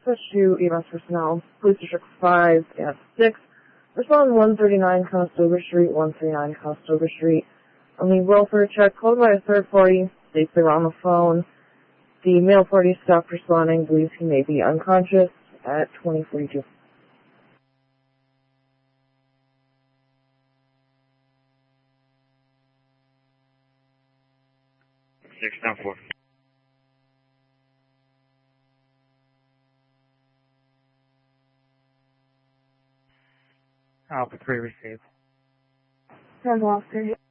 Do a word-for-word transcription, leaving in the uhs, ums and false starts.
Switch to E M S personnel. Police District five at six. Respond one thirty-nine Conestoga Street, one thirty-nine Conestoga Street. On the welfare check, called by a third party. States they were on the phone. The male party stopped responding, believes he may be unconscious at twenty forty-two. six down four. Alpha three received. Ten officer.